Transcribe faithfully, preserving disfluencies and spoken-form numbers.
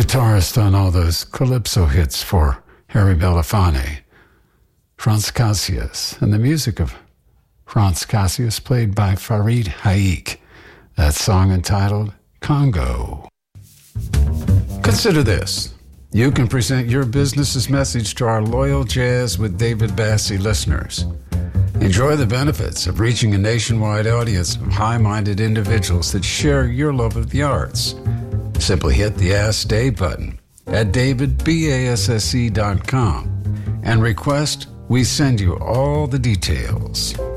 guitarist on all those calypso hits for Harry Belafonte, Franz Cassius, and the music of Franz Cassius played by Farid Haik. That song entitled Congo. Consider this. You can present your business's message to our loyal Jazz with David Bassie listeners. Enjoy the benefits of reaching a nationwide audience of high-minded individuals that share your love of the arts. Simply hit the Ask Dave button at david basse dot com and request we send you all the details.